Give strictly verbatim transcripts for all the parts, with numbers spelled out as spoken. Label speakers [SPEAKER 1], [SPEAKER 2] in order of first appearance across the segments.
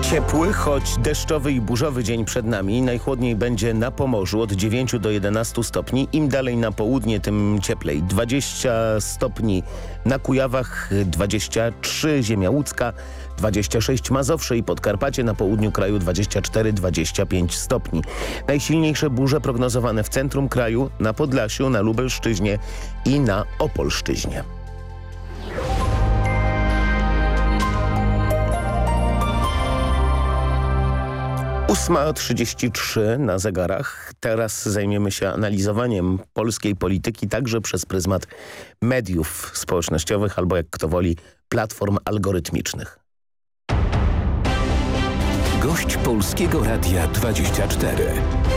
[SPEAKER 1] Ciepły, choć deszczowy i burzowy dzień przed nami. Najchłodniej będzie na Pomorzu od dziewięciu do jedenastu stopni. Im dalej na południe, tym cieplej. dwadzieścia stopni na Kujawach, dwadzieścia trzy ziemia łódzka, dwadzieścia sześć Mazowsze i Podkarpacie, na południu kraju dwadzieścia cztery do dwudziestu pięciu stopni. Najsilniejsze burze prognozowane w centrum kraju, na Podlasiu, na Lubelszczyźnie i na Opolszczyźnie. ósma trzydzieści trzy na zegarach. Teraz zajmiemy się analizowaniem polskiej polityki także przez pryzmat mediów społecznościowych albo, jak kto woli, platform algorytmicznych.
[SPEAKER 2] Gość Polskiego Radia dwadzieścia cztery.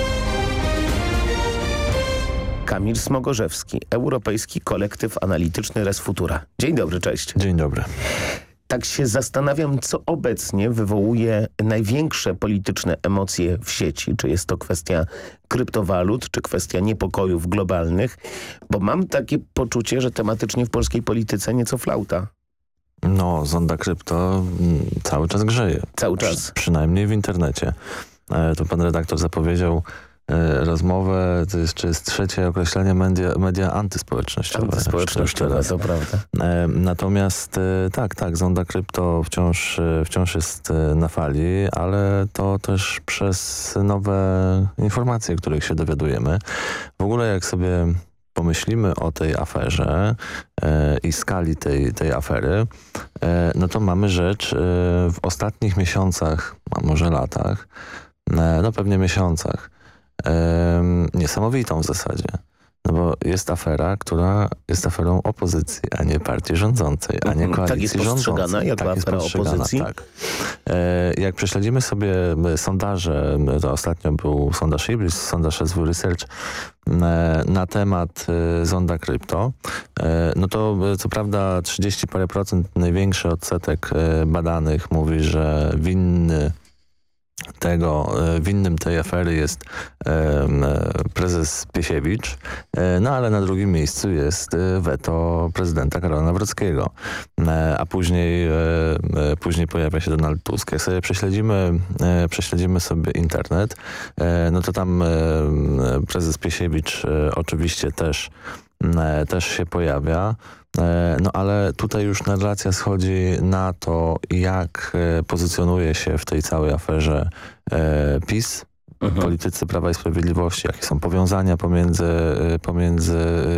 [SPEAKER 1] Kamil Smogorzewski, Europejski Kolektyw Analityczny Res Futura. Dzień dobry, cześć.
[SPEAKER 3] Dzień dobry.
[SPEAKER 1] Tak się zastanawiam, co obecnie wywołuje największe polityczne emocje w sieci. Czy jest to kwestia kryptowalut, czy kwestia niepokojów globalnych? Bo mam takie poczucie, że tematycznie w polskiej polityce nieco flauta.
[SPEAKER 3] No, zonda krypto cały czas grzeje.
[SPEAKER 1] Cały czas.
[SPEAKER 3] Przy, przynajmniej w internecie. E, tu pan redaktor zapowiedział e, rozmowę, to jeszcze jest trzecie określenie media, media antyspołecznościowe.
[SPEAKER 1] Antyspołecznościowe, to prawda.
[SPEAKER 3] E, natomiast e, tak, tak, zonda krypto wciąż, e, wciąż jest e, na fali, ale to też przez nowe informacje, których się dowiadujemy. W ogóle jak sobie pomyślimy o tej aferze e, i skali tej, tej afery, e, no to mamy rzecz e, w ostatnich miesiącach, a może latach, e, no pewnie miesiącach, e, niesamowitą w zasadzie. No bo jest afera, która jest aferą opozycji, a nie partii rządzącej, a nie koalicji
[SPEAKER 1] tak jest postrzegana
[SPEAKER 3] rządzącej.
[SPEAKER 1] jako
[SPEAKER 3] tak
[SPEAKER 1] afera
[SPEAKER 3] jest postrzegana,
[SPEAKER 1] opozycji?
[SPEAKER 3] Tak. E, jak prześledzimy sobie sondaże, to ostatnio był sondaż Ibris, sondaż S W Research e, na temat e, zonda krypto, e, no to e, co prawda trzydzieści parę procent, największy odsetek e, badanych mówi, że winny tego, winnym tej afery jest e, prezes Piesiewicz, e, no ale na drugim miejscu jest weto prezydenta Karola Nawrockiego, e, a później, e, później pojawia się Donald Tusk. Jak sobie prześledzimy, e, prześledzimy sobie internet, e, no to tam e, prezes Piesiewicz e, oczywiście też, e, też się pojawia. No ale tutaj już narracja schodzi na to, jak pozycjonuje się w tej całej aferze e, PiS, mhm. politycy Prawa i Sprawiedliwości, jakie są powiązania pomiędzy, pomiędzy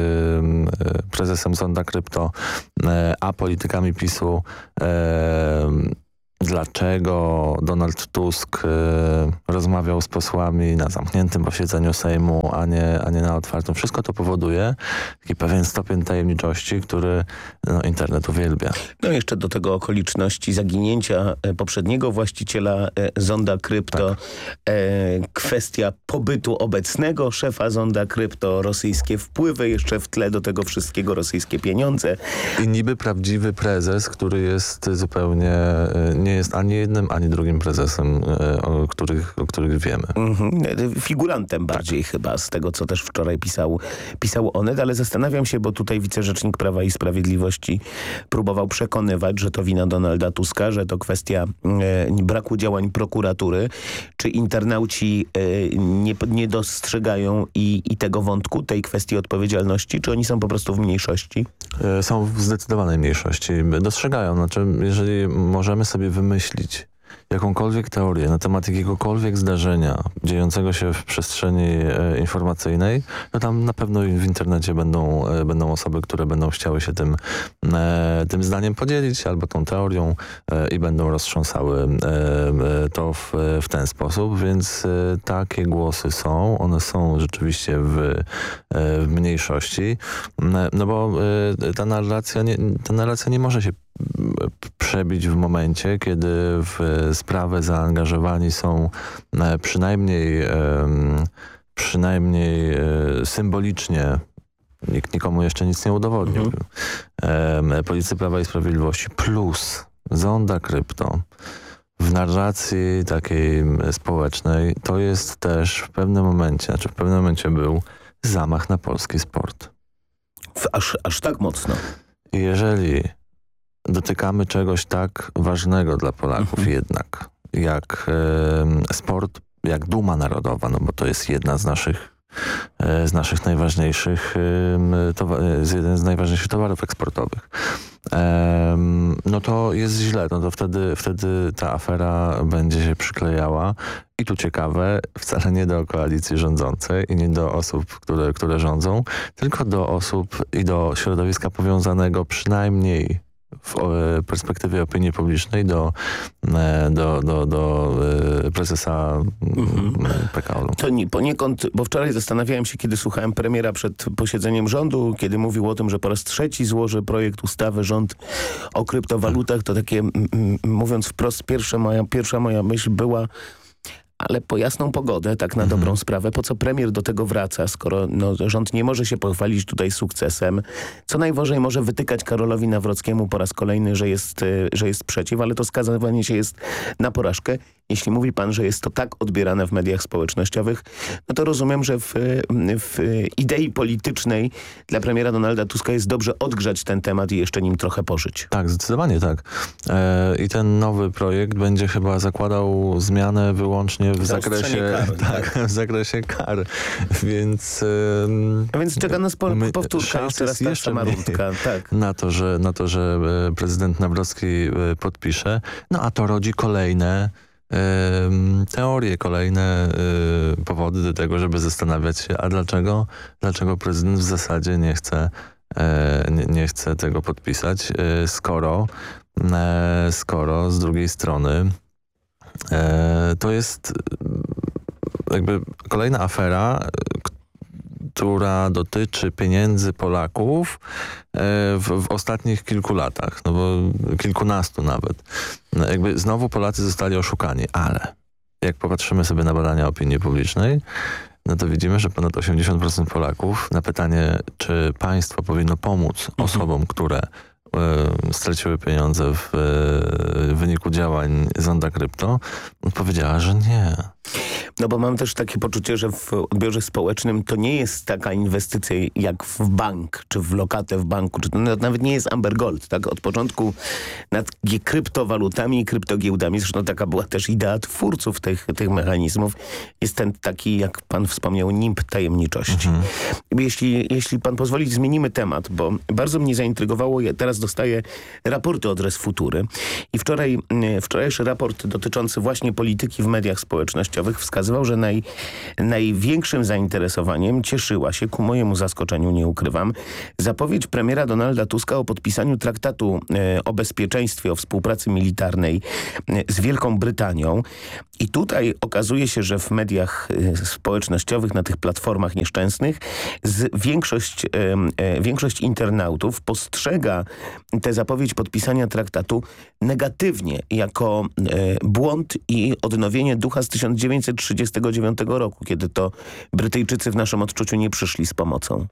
[SPEAKER 3] e, prezesem zonda krypto e, a politykami PiSu. E, Dlaczego Donald Tusk y, rozmawiał z posłami na zamkniętym posiedzeniu Sejmu, a nie, a nie na otwartym. Wszystko to powoduje taki pewien stopień tajemniczości, który no, internet uwielbia.
[SPEAKER 1] No jeszcze do tego okoliczności zaginięcia poprzedniego właściciela zonda krypto, tak. e, kwestia pobytu obecnego szefa zonda krypto, rosyjskie wpływy, jeszcze w tle do tego wszystkiego rosyjskie pieniądze.
[SPEAKER 3] I niby prawdziwy prezes, który jest zupełnie nie jest ani jednym, ani drugim prezesem, o których, o których wiemy.
[SPEAKER 1] Mm-hmm. Figurantem bardziej tak. chyba, z tego co też wczoraj pisał, pisał Onet, ale zastanawiam się, bo tutaj wicerzecznik Prawa i Sprawiedliwości próbował przekonywać, że to wina Donalda Tuska, że to kwestia e, braku działań prokuratury. Czy internauci e, nie, nie dostrzegają i, i tego wątku, tej kwestii odpowiedzialności, czy oni są po prostu w mniejszości?
[SPEAKER 3] E, są w zdecydowanej mniejszości. Dostrzegają. Znaczy, jeżeli możemy sobie wymyślić jakąkolwiek teorię na temat jakiegokolwiek zdarzenia dziejącego się w przestrzeni e, informacyjnej, no tam na pewno w internecie będą, e, będą osoby, które będą chciały się tym, e, tym zdaniem podzielić albo tą teorią e, i będą roztrząsały e, e, to w, w ten sposób, więc e, takie głosy są. One są rzeczywiście w, e, w mniejszości, e, no bo e, ta narracja nie, ta narracja nie może się przebić w momencie, kiedy w sprawę zaangażowani są przynajmniej, przynajmniej symbolicznie, nikt nikomu jeszcze nic nie udowodnił, mhm. politycy Prawa i Sprawiedliwości plus zonda krypto w narracji takiej społecznej, to jest też w pewnym momencie, znaczy w pewnym momencie był zamach na polski sport.
[SPEAKER 1] Aż, aż tak mocno.
[SPEAKER 3] Jeżeli dotykamy czegoś tak ważnego dla Polaków mhm. jednak, jak e, sport, jak duma narodowa, no bo to jest jedna z naszych z naszych najważniejszych, z jeden z najważniejszych towarów eksportowych. No to jest źle, no to wtedy, wtedy ta afera będzie się przyklejała. I tu ciekawe, wcale nie do koalicji rządzącej i nie do osób, które, które rządzą, tylko do osób i do środowiska powiązanego przynajmniej w perspektywie opinii publicznej do, do, do, do prezesa mhm. P K O L-u.
[SPEAKER 1] To nie, poniekąd, bo wczoraj zastanawiałem się, kiedy słuchałem premiera przed posiedzeniem rządu, kiedy mówił o tym, że po raz trzeci złoży projekt ustawy rząd o kryptowalutach, to takie, m, m, mówiąc wprost, pierwsza moja, pierwsza moja myśl była, ale po jasną pogodę, tak na mhm. dobrą sprawę, po co premier do tego wraca, skoro no, rząd nie może się pochwalić tutaj sukcesem. Co najwyżej może wytykać Karolowi Nawrockiemu po raz kolejny, że jest, że jest przeciw, ale to skazywanie się jest na porażkę. Jeśli mówi pan, że jest to tak odbierane w mediach społecznościowych, no to rozumiem, że w, w idei politycznej dla premiera Donalda Tuska jest dobrze odgrzać ten temat i jeszcze nim trochę pożyć.
[SPEAKER 3] Tak, zdecydowanie tak. E, I ten nowy projekt będzie chyba zakładał zmianę wyłącznie w zakresie kar, tak, tak. w zakresie kar. Więc, um,
[SPEAKER 1] A więc czeka nas po, powtórka jeszcze raz ta sama rundka. Tak.
[SPEAKER 3] Na to, że, na to, że prezydent Nawrocki podpisze. No a to rodzi kolejne teorie, kolejne y, powody do tego, żeby zastanawiać się, a dlaczego, dlaczego prezydent w zasadzie nie chce, e, nie, nie chce tego podpisać, e, skoro, e, skoro z drugiej strony e, to jest jakby kolejna afera, która dotyczy pieniędzy Polaków w, w ostatnich kilku latach, no bo kilkunastu nawet. No jakby znowu Polacy zostali oszukani, ale jak popatrzymy sobie na badania opinii publicznej, no to widzimy, że ponad osiemdziesiąt procent Polaków na pytanie, czy państwo powinno pomóc mhm. osobom, które y, straciły pieniądze w, y, w wyniku działań zonda krypto, odpowiedziała, że nie.
[SPEAKER 1] No bo mam też takie poczucie, że w odbiorze społecznym to nie jest taka inwestycja jak w bank, czy w lokatę w banku, czy to nawet nie jest Amber Gold, tak? Od początku nad kryptowalutami i kryptogiełdami, zresztą taka była też idea twórców tych, tych mechanizmów, jest ten taki, jak pan wspomniał, nimb tajemniczości. Mhm. Jeśli, jeśli pan pozwoli, zmienimy temat, bo bardzo mnie zaintrygowało, ja teraz dostaję raporty od Resfutury i wczoraj, wczorajszy raport dotyczący właśnie polityki w mediach społecznościowych wskazywał, że naj, największym zainteresowaniem cieszyła się, ku mojemu zaskoczeniu nie ukrywam, zapowiedź premiera Donalda Tuska o podpisaniu traktatu e, o bezpieczeństwie, o współpracy militarnej e, z Wielką Brytanią. I tutaj okazuje się, że w mediach e, społecznościowych, na tych platformach nieszczęsnych, z większość, e, e, większość internautów postrzega tę zapowiedź podpisania traktatu negatywnie, jako e, błąd i odnowienie ducha z tysiąc dziewięćset trzydziestego dziewiątego roku, kiedy to Brytyjczycy w naszym odczuciu nie przyszli z pomocą.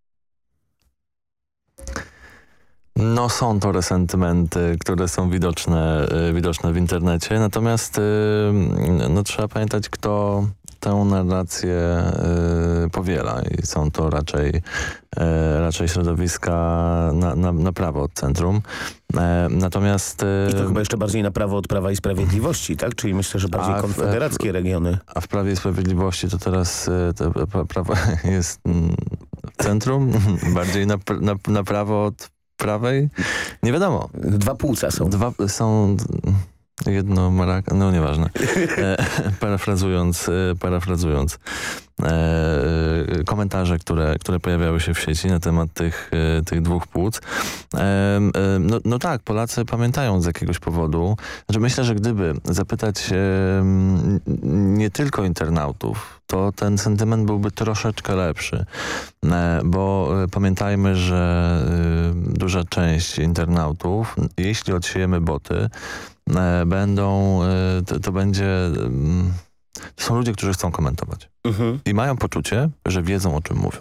[SPEAKER 3] No są to resentymenty, które są widoczne, widoczne w internecie, natomiast no, trzeba pamiętać, kto tę narrację y, powiela i są to raczej, y, raczej środowiska na, na, na prawo od centrum. E, natomiast...
[SPEAKER 1] I to chyba jeszcze bardziej na prawo od Prawa i Sprawiedliwości, tak? Czyli myślę, że bardziej w, konfederackie regiony.
[SPEAKER 3] A w Prawie i Sprawiedliwości to teraz y, to prawo jest w centrum, bardziej na, na, na prawo od prawej? Nie wiadomo.
[SPEAKER 1] Dwa płuca są.
[SPEAKER 3] Dwa są... Jedno maraka, no nieważne. E, parafrazując, e, parafrazując e, komentarze, które, które pojawiały się w sieci na temat tych, e, tych dwóch płuc. E, e, no, no tak, Polacy pamiętają z jakiegoś powodu. Znaczy myślę, że gdyby zapytać e, nie tylko internautów, to ten sentyment byłby troszeczkę lepszy. E, bo e, pamiętajmy, że e, duża część internautów, jeśli odsiejemy boty, będą, to, to będzie, to są ludzie, którzy chcą komentować. Mhm. I mają poczucie, że wiedzą, o czym mówią.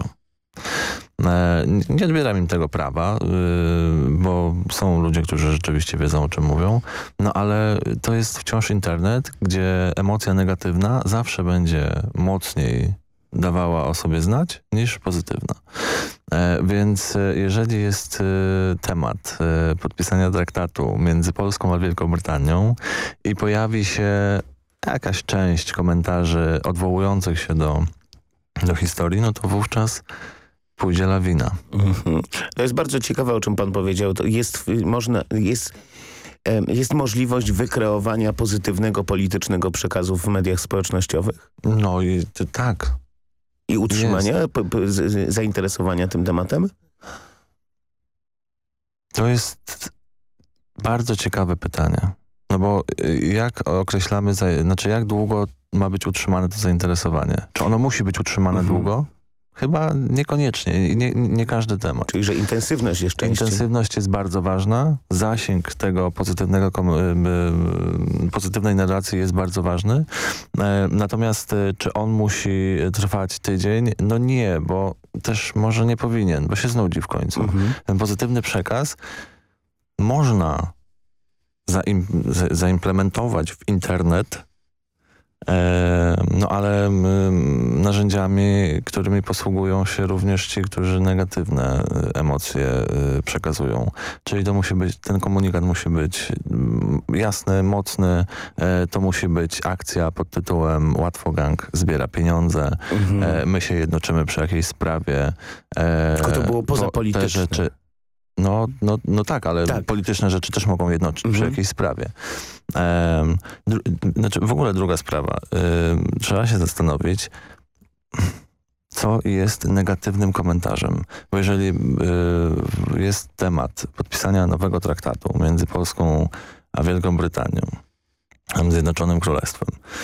[SPEAKER 3] Nie odbieram im tego prawa, bo są ludzie, którzy rzeczywiście wiedzą, o czym mówią, no ale to jest wciąż internet, gdzie emocja negatywna zawsze będzie mocniej dawała o sobie znać niż pozytywna. E, więc jeżeli jest e, temat e, podpisania traktatu między Polską a Wielką Brytanią i pojawi się jakaś część komentarzy odwołujących się do, do historii, no to wówczas pójdzie lawina.
[SPEAKER 1] Mhm. To jest bardzo ciekawe, o czym pan powiedział. To jest, można, jest, jest możliwość wykreowania pozytywnego politycznego przekazu w mediach społecznościowych?
[SPEAKER 3] No i t- tak.
[SPEAKER 1] I utrzymania p- p- z- zainteresowania tym tematem?
[SPEAKER 3] To jest bardzo ciekawe pytanie. No bo jak określamy, za, znaczy jak długo ma być utrzymane to zainteresowanie? Czy ono musi być utrzymane mhm. długo? Chyba niekoniecznie, nie, nie każdy temat.
[SPEAKER 1] Czyli, że intensywność jest częściej.
[SPEAKER 3] Intensywność jest bardzo ważna, zasięg tego pozytywnego, pozytywnej narracji jest bardzo ważny. Natomiast czy on musi trwać tydzień? No nie, bo też może nie powinien, bo się znudzi w końcu. Mhm. Ten pozytywny przekaz można zaim, zaimplementować w internet, no ale narzędziami, którymi posługują się również ci, którzy negatywne emocje przekazują. Czyli to musi być, ten komunikat musi być jasny, mocny, to musi być akcja pod tytułem Łatwogang zbiera pieniądze, mhm. my się jednoczymy przy jakiejś sprawie.
[SPEAKER 1] Tylko to było pozapolityczne.
[SPEAKER 3] Te rzeczy, No, no, no tak, ale
[SPEAKER 1] tak. polityczne
[SPEAKER 3] rzeczy też mogą jednoczyć mhm. przy jakiejś sprawie. Um, dru- znaczy w ogóle druga sprawa. Um, trzeba się zastanowić, co jest negatywnym komentarzem. Bo jeżeli y, jest temat podpisania nowego traktatu między Polską a Wielką Brytanią, Zjednoczonym Królestwem,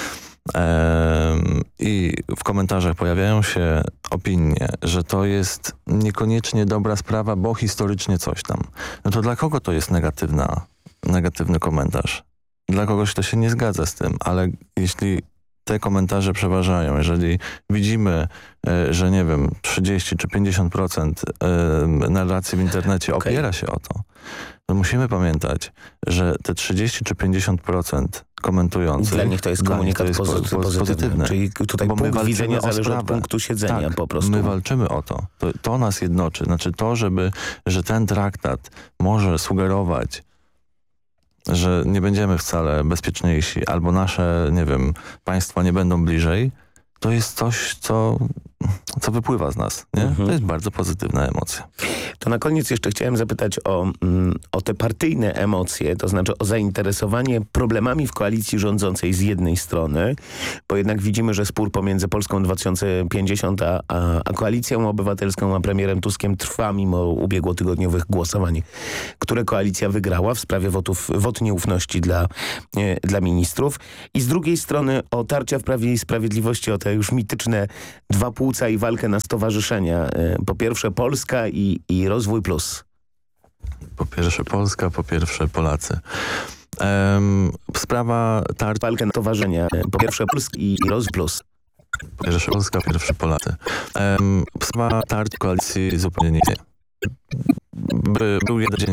[SPEAKER 3] i w komentarzach pojawiają się opinie, że to jest niekoniecznie dobra sprawa, bo historycznie coś tam. No to dla kogo to jest negatywna, negatywny komentarz? Dla kogoś, kto się nie zgadza z tym, ale jeśli te komentarze przeważają, jeżeli widzimy, że nie wiem, trzydzieści czy pięćdziesiąt procent narracji w internecie okay. opiera się o to, to musimy pamiętać, że te trzydzieści czy pięćdziesiąt procent komentujących...
[SPEAKER 1] Dla nich to jest komunikat to jest pozy- pozytywny. pozytywny. Czyli tutaj
[SPEAKER 3] bo
[SPEAKER 1] punkt widzenia zależy od punktu siedzenia
[SPEAKER 3] tak,
[SPEAKER 1] po prostu.
[SPEAKER 3] My walczymy o to. to. To nas jednoczy. Znaczy to, żeby, że ten traktat może sugerować, że nie będziemy wcale bezpieczniejsi, albo nasze, nie wiem, państwa nie będą bliżej, to jest coś, co, co wypływa z nas. Nie? Mhm. To jest bardzo pozytywna emocja.
[SPEAKER 1] To na koniec jeszcze chciałem zapytać o, o te partyjne emocje, to znaczy o zainteresowanie problemami w koalicji rządzącej z jednej strony, bo jednak widzimy, że spór pomiędzy Polską dwa tysiące pięćdziesiąt a, a, a Koalicją Obywatelską, a premierem Tuskiem trwa mimo ubiegłotygodniowych głosowań, które koalicja wygrała w sprawie wotów, wot nieufności dla, nie, dla ministrów. I z drugiej strony o tarcia w Prawie i Sprawiedliwości, o te już mityczne dwa płuca i walkę na stowarzyszenia. Po pierwsze Polska i, i Rozwój Plus.
[SPEAKER 3] Po pierwsze Polska, po pierwsze Polacy. Um, sprawa tarcz...
[SPEAKER 1] Walkę na stowarzyszenia. Po pierwsze Polska i Rozwój Plus.
[SPEAKER 3] Po pierwsze Polska, po pierwsze Polacy. Um, sprawa tarcz koalicji zupełnie nie. By, był jeden dzień